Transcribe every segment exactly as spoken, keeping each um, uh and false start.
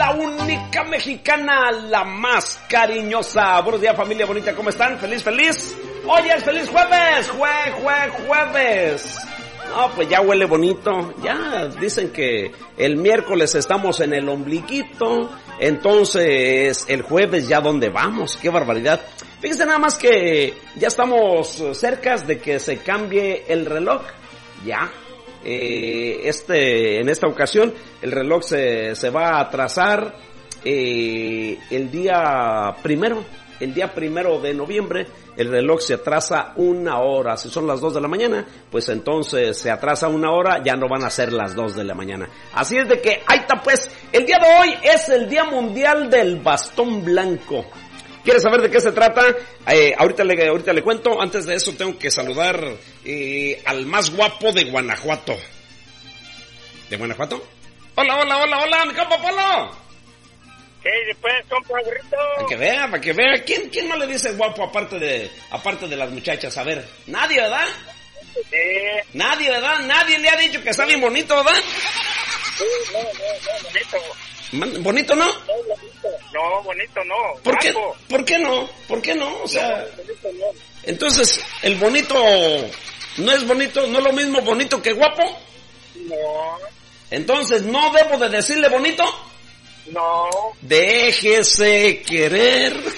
la única mexicana, la más cariñosa. Buenos días, familia bonita, ¿cómo están? ¿Feliz, feliz? Hoy es feliz jueves, jue, jue, jueves. No, pues ya huele bonito. Ya dicen que el miércoles estamos en el ombliguito. Entonces, el jueves ya dónde vamos, qué barbaridad. Fíjense nada más que ya estamos cerca de que se cambie el reloj. Ya. Eh, este, en esta ocasión, el reloj se, se va a atrasar eh, el día primero. El día primero de noviembre, el reloj se atrasa una hora. Si son las dos de la mañana, pues entonces se atrasa una hora, ya no van a ser las dos de la mañana. Así es de que, ahí está pues, el día de hoy es el Día Mundial del Bastón Blanco. ¿Quieres saber de qué se trata? Eh, ahorita le, ahorita le cuento. Antes de eso tengo que saludar eh, al más guapo de Guanajuato. ¿De Guanajuato? Hola, hola, hola, hola, mi compa Polo. ¿Qué después, compa burrito? Para que vea, para que vea. ¿Quién, quién no le dice guapo aparte de aparte de las muchachas? A ver, nadie, ¿verdad? Sí. Nadie, ¿verdad? Nadie le ha dicho que está bien bonito, ¿verdad? Sí, no, no, no, bonito. Man, ¿bonito no? No, bonito. No, bonito no. ¿Por qué, Guapo. ¿Por qué no? ¿Por qué no? O sea, no, bonito no. Entonces, ¿el bonito no es bonito? ¿No es lo mismo bonito que guapo? No. Entonces, ¿no debo de decirle bonito? No. Déjese querer. No,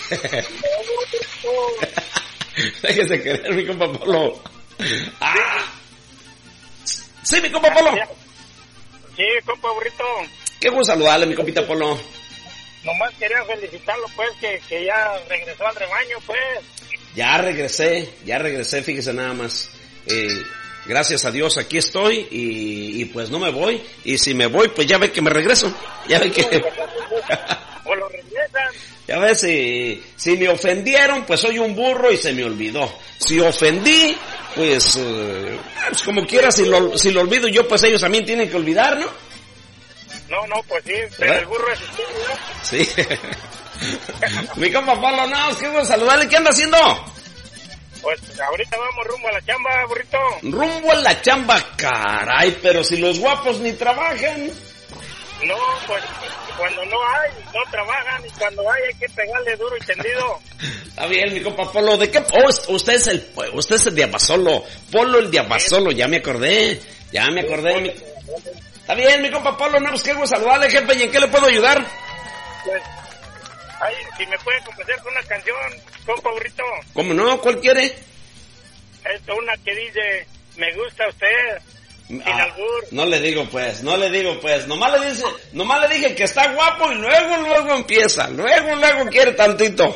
Déjese querer, mi compa Polo. Ah. Sí, mi compa Polo. Sí, compa burrito. Qué gusto saludarle, mi compita Polo. Nomás quería felicitarlo, pues, que, que ya regresó al rebaño, pues. Ya regresé, ya regresé, fíjese nada más. Eh, gracias a Dios aquí estoy y, y pues no me voy. Y si me voy, pues ya ve que me regreso. Ya ve que... O lo regresan. Ya ves, si, si me ofendieron, pues soy un burro y se me olvidó. Si ofendí, pues, eh, pues como quiera, si lo, si lo olvido yo, pues ellos también tienen que olvidar, ¿no? No, no, pues sí, pero ¿verdad? el burro es usted, ¿verdad? Sí. Mi compa Pablo, no, es que voy a saludarle. ¿Qué anda haciendo? Pues ahorita vamos rumbo a la chamba, burrito. Rumbo a la chamba, caray, pero si los guapos ni trabajan. No, pues cuando no hay, no trabajan, y cuando hay hay que pegarle duro y tendido. Está bien, mi compa Polo, ¿de qué? Oh, usted es el, usted es el Diabasolo, Polo el Diabasolo, ya me acordé, ya me acordé. Mi... Está bien, mi compa Polo, no, pues qué gusto saludarle, jefe, ¿y en qué le puedo ayudar? Pues, ay, si me puede complacer con una canción, compa burrito. ¿Cómo no? ¿Cuál quiere? Esta, una que dice, me gusta usted. Sin Ah, albur. no le digo pues, no le digo pues, nomás le dice, nomás le dije que está guapo y luego, luego empieza, luego, luego quiere tantito.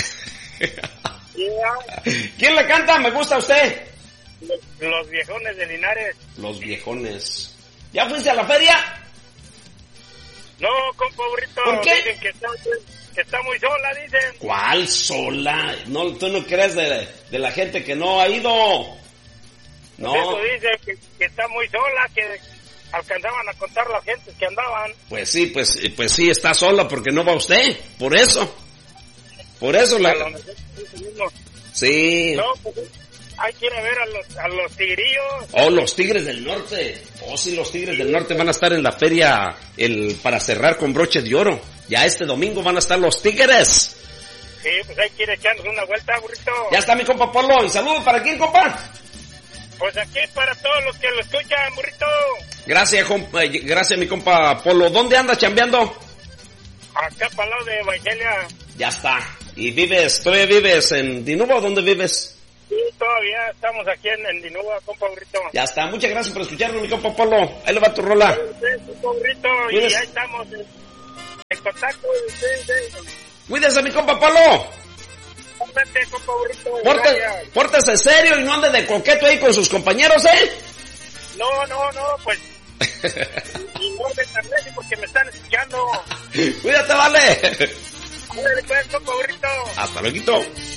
Yeah. ¿Quién le canta? ¿Me gusta usted? Los, los viejones de Linares. Los viejones. ¿Ya fuiste a la feria? No, compa burrito. ¿Por qué? Dicen que está, que está muy sola, dicen. ¿Cuál sola? No, tú no crees de, de la gente que no ha ido. No. Eso dice que, que está muy sola, que alcanzaban a contar las gentes que andaban. Pues sí, pues, pues sí, está sola porque no va usted, por eso. Por eso la... A lo mejor eso mismo. Sí. No, pues hay que ir a ver a los, a los tigrillos. Oh, los Tigres del Norte. Oh, sí, los Tigres del Norte van a estar en la feria el para cerrar con broche de oro. Ya este domingo van a estar los Tigres. Sí, pues hay que ir echándose una vuelta, burrito. Ya está mi compa Polo. ¿Y saludos para quién, compa? Pues aquí para todos los que lo escuchan, burrito. Gracias, compa, eh, gracias mi compa Polo. ¿Dónde anda chambeando? Acá para el lado de Evangelia. Ya está. ¿Y vives, todavía vives en Dinuba o dónde vives? Sí, todavía estamos aquí en, en Dinuba, compa burrito. Ya está. Muchas gracias por escucharme, mi compa Polo. Ahí le va tu rola. Sí, compa burrito, y Cuídese. ahí estamos en, en contacto. Sí, sí. Cuídese, mi compa Polo. Vete, compa burrito. Porte, Gracias. pórtese serio y no ande de coqueto ahí con sus compañeros, ¿eh? No, no, no, pues. Y no me tardé porque me están escuchando. Cuídate, vale. Ándale, pues, compa burrito. Hasta luego.